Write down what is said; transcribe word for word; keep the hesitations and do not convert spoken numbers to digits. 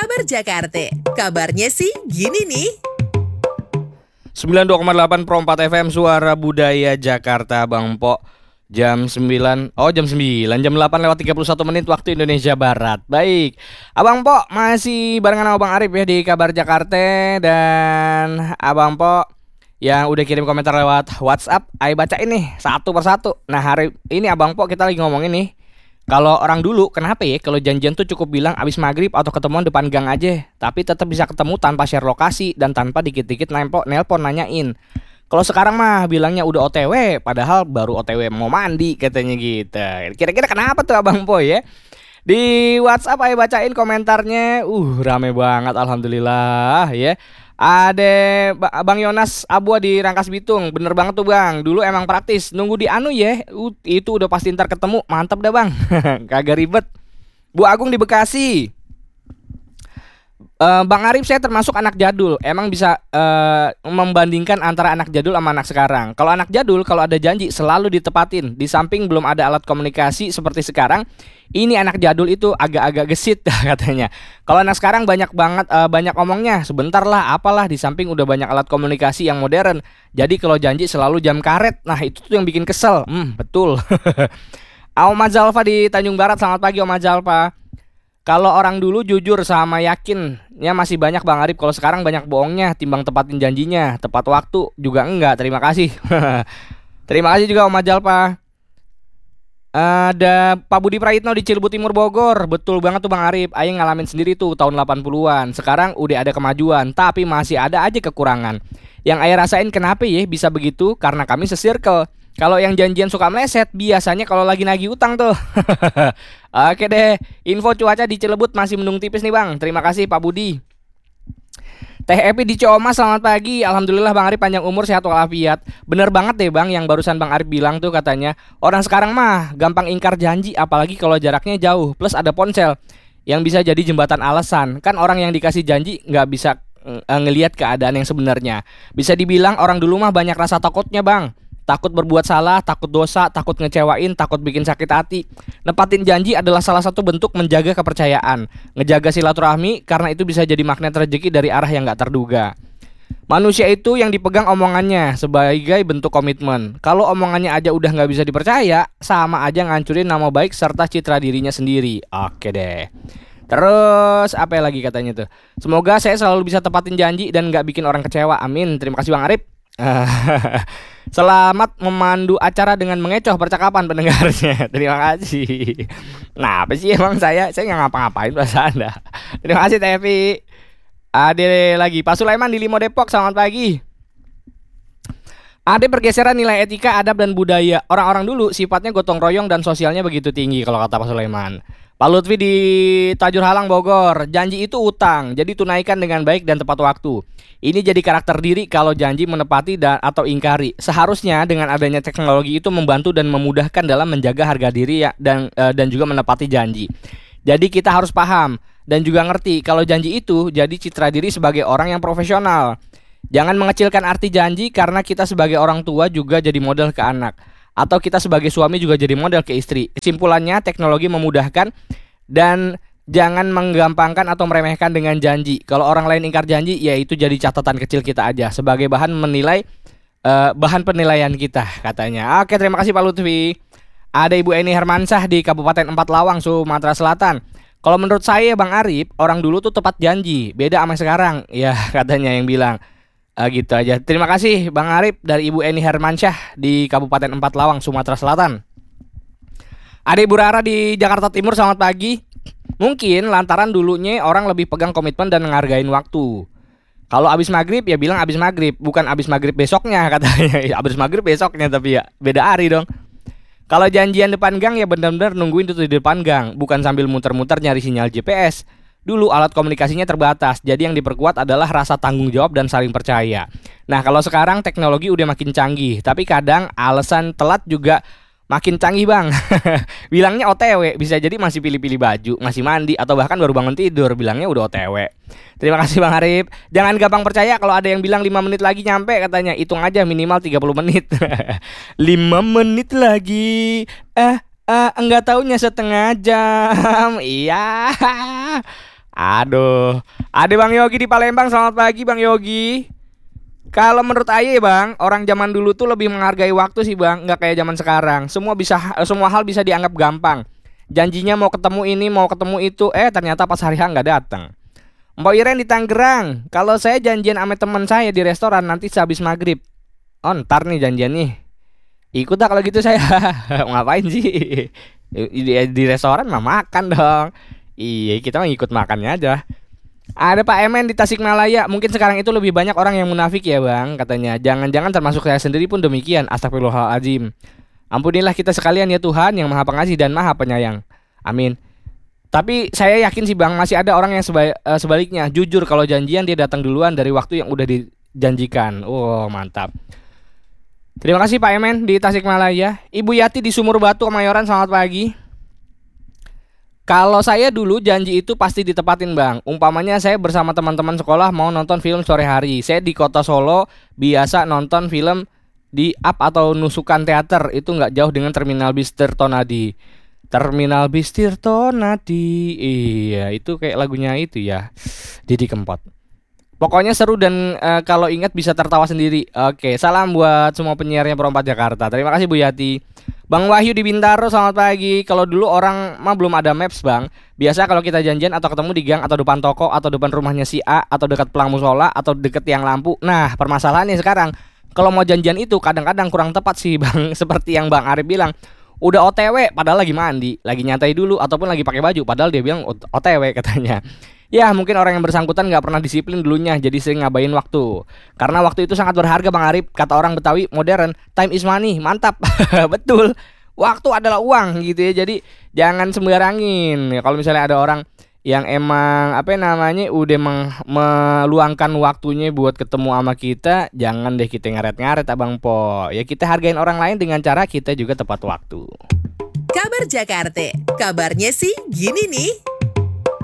Kabar Jakarta. Kabarnya sih gini nih. sembilan puluh dua koma delapan Pro empat F M Suara Budaya Jakarta, Bang Po. Jam sembilan, oh jam sembilan, jam delapan lewat tiga puluh satu menit waktu Indonesia Barat. Baik, Abang Po masih barengan sama Bang Arif ya di Kabar Jakarta. Dan Abang Po yang udah kirim komentar lewat WhatsApp, ayo bacain nih satu persatu. Nah hari ini Abang Po kita lagi ngomongin nih, kalau orang dulu kenapa ya kalau janjian tuh cukup bilang abis maghrib atau ketemuan depan gang aja, tapi tetap bisa ketemu tanpa share lokasi dan tanpa dikit-dikit nempo, nelpon nanyain. Kalau sekarang mah bilangnya udah O T W, padahal baru O T W mau mandi katanya gitu. Kira-kira kenapa tuh Abang Po ya? Di WhatsApp ayo bacain komentarnya. Uh rame banget alhamdulillah ya. Ada Bang Yonas Abua di Rangkas Bitung. Bener banget tuh Bang, dulu emang praktis. Nunggu di anu ya, uh, itu udah pasti ntar ketemu. Mantap dah Bang. Kagak ribet. Bu Agung di Bekasi. Uh, Bang Arif, saya termasuk anak jadul. Emang bisa uh, membandingkan antara anak jadul sama anak sekarang. Kalau anak jadul, kalau ada janji selalu ditepatin. Di samping belum ada alat komunikasi seperti sekarang, ini anak jadul itu agak-agak gesit katanya. Kalau anak sekarang banyak banget uh, banyak omongnya. Sebentar lah, apalah. Di samping udah banyak alat komunikasi yang modern. Jadi kalau janji selalu jam karet. Nah itu tuh yang bikin kesel. Hmm betul. Oma Zalfa di Tanjung Barat. Selamat pagi Oma Zalfa. Kalau orang dulu jujur sama yakinnya masih banyak Bang Arif. Kalau sekarang banyak bohongnya timbang tepatin janjinya. Tepat waktu juga enggak. Terima kasih. Terima kasih juga Om Majalpa. Ada Pak Budi Praitno di Cilebut Timur Bogor. Betul banget tuh Bang Arif. Aing ngalamin sendiri tuh tahun delapan puluhan. Sekarang udah ada kemajuan, tapi masih ada aja kekurangan. Yang Ayah rasain kenapa ya bisa begitu? Karena kami se-circle. Kalau yang janjian suka meleset, biasanya kalau lagi nagih utang tuh. Oke deh, info cuaca di Cilebut masih mendung tipis nih Bang. Terima kasih Pak Budi. Teh Epi di Ciamas, selamat pagi. Alhamdulillah Bang Arif panjang umur sehat walafiat. Bener banget deh Bang yang barusan Bang Arif bilang tuh katanya. Orang sekarang mah gampang ingkar janji, apalagi kalau jaraknya jauh. Plus ada ponsel yang bisa jadi jembatan alasan. Kan orang yang dikasih janji nggak bisa uh, ngelihat keadaan yang sebenarnya. Bisa dibilang orang dulu mah banyak rasa takutnya Bang. Takut berbuat salah, takut dosa, takut ngecewain, takut bikin sakit hati. Nepatin janji adalah salah satu bentuk menjaga kepercayaan. Ngejaga silaturahmi karena itu bisa jadi magnet rezeki dari arah yang gak terduga. Manusia itu yang dipegang omongannya sebagai bentuk komitmen. Kalau omongannya aja udah gak bisa dipercaya, sama aja ngancurin nama baik serta citra dirinya sendiri. Oke deh. Terus apa lagi katanya tuh? Semoga saya selalu bisa tepatin janji dan gak bikin orang kecewa. Amin. Terima kasih Bang Arif. Selamat memandu acara dengan mengecoh percakapan pendengarnya. Terima kasih. Nah apa sih emang saya Saya nggak ngapa-ngapain perasaan dah. Terima kasih Tevi. Ada lagi Pak Sulaiman di Limo Depok. Selamat pagi. Ada pergeseran nilai etika, adab dan budaya. Orang-orang dulu sifatnya gotong royong dan sosialnya begitu tinggi kalau kata Pak Sulaiman. Pak Lutfi di Tajur Halang Bogor. Janji itu utang, jadi tunaikan dengan baik dan tepat waktu. Ini jadi karakter diri kalau janji menepati dan atau ingkari. Seharusnya dengan adanya teknologi itu membantu dan memudahkan dalam menjaga harga diri ya, dan e, dan juga menepati janji. Jadi kita harus paham dan juga ngerti kalau janji itu jadi citra diri sebagai orang yang profesional. Jangan mengecilkan arti janji karena kita sebagai orang tua juga jadi model ke anak. Atau kita sebagai suami juga jadi model ke istri. Kesimpulannya teknologi memudahkan dan jangan menggampangkan atau meremehkan dengan janji. Kalau orang lain ingkar janji, ya itu jadi catatan kecil kita aja sebagai bahan menilai uh, bahan penilaian kita katanya. Oke, terima kasih Pak Lutfi. Ada Ibu Eni Hermansyah di Kabupaten Empat Lawang, Sumatera Selatan. Kalau menurut saya Bang Arif, orang dulu tuh tepat janji, beda sama sekarang. Ya katanya yang bilang. Uh, gitu aja. Terima kasih Bang Arif dari Ibu Eni Hermansyah di Kabupaten Empat Lawang, Sumatera Selatan. Ada Ibu Rara di Jakarta Timur, selamat pagi. Mungkin lantaran dulunya orang lebih pegang komitmen dan menghargain waktu. Kalau abis maghrib ya bilang abis maghrib, bukan abis maghrib besoknya katanya. Abis maghrib besoknya tapi ya beda hari dong. Kalau janjian depan gang ya benar-benar nungguin itu di depan gang, bukan sambil muter-muter nyari sinyal G P S. Dulu alat komunikasinya terbatas, jadi yang diperkuat adalah rasa tanggung jawab dan saling percaya. Nah kalau sekarang teknologi udah makin canggih, tapi kadang alasan telat juga makin canggih Bang. Bilangnya O T W, bisa jadi masih pilih-pilih baju, masih mandi, atau bahkan baru bangun tidur, bilangnya udah O T W. Terima kasih Bang Arif. Jangan gampang percaya kalau ada yang bilang lima menit lagi nyampe katanya. Hitung aja minimal tiga puluh menit. lima menit lagi. Eh, eh enggak taunya setengah jam. Iya. Aduh, ada Bang Yogi di Palembang. Selamat pagi Bang Yogi. Kalau menurut Aye Bang, orang zaman dulu tuh lebih menghargai waktu sih Bang, nggak kayak zaman sekarang. Semua bisa, semua hal bisa dianggap gampang. Janjinya mau ketemu ini, mau ketemu itu, eh ternyata pas hari H nggak datang. Mbak Iren di Tangerang, kalau saya janjian sama teman saya di restoran nanti sehabis maghrib. Oh ntar nih janjian nih. Ikut dah kalau gitu saya. Ngapain sih? Di, di restoran mah makan dong. Iya kita mah ikut makannya aja. Ada Pak Emen di Tasikmalaya. Mungkin sekarang itu lebih banyak orang yang munafik ya Bang, katanya. Jangan-jangan termasuk saya sendiri pun demikian. Astagfirullahaladzim. Ampunilah kita sekalian ya Tuhan yang Maha Pengasih dan Maha Penyayang. Amin. Tapi saya yakin sih Bang, masih ada orang yang seba uh, sebaliknya. Jujur kalau janjian dia datang duluan dari waktu yang udah dijanjikan. Oh mantap. Terima kasih Pak Emen di Tasikmalaya. Ibu Yati di Sumur Batu Kemayoran, selamat pagi. Kalau saya dulu janji itu pasti ditepatin Bang. Umpamanya saya bersama teman-teman sekolah mau nonton film sore hari. Saya di kota Solo biasa nonton film di Up atau Nusukan Teater. Itu nggak jauh dengan Terminal Bis Tirtonadi. Terminal Bis Tirtonadi. Iya itu kayak lagunya itu ya, Didi Kempot. Pokoknya seru dan e, kalau ingat bisa tertawa sendiri. Oke, salam buat semua penyiarnya Pro empat Jakarta. Terima kasih Bu Yati. Bang Wahyu di Bintaro, selamat pagi. Kalau dulu orang mah belum ada maps Bang. Biasa kalau kita janjian atau ketemu di gang atau depan toko atau depan rumahnya si A atau dekat pelang musola atau deket tiang lampu. Nah permasalahannya sekarang kalau mau janjian itu kadang-kadang kurang tepat sih Bang. Seperti yang Bang Arif bilang, udah O T W padahal lagi mandi, lagi nyantai dulu ataupun lagi pakai baju padahal dia bilang O T W katanya. Ya mungkin orang yang bersangkutan gak pernah disiplin dulunya, jadi sering ngabain waktu. Karena waktu itu sangat berharga Bang Arif. Kata orang Betawi modern, time is money. Mantap. Betul. Waktu adalah uang gitu ya. Jadi jangan sembarangin ya, kalau misalnya ada orang yang emang apa namanya udah meng, meluangkan waktunya buat ketemu sama kita, jangan deh kita ngaret-ngaret Abang Po. Ya kita hargain orang lain dengan cara kita juga tepat waktu. Kabar Jakarta, kabarnya sih gini nih.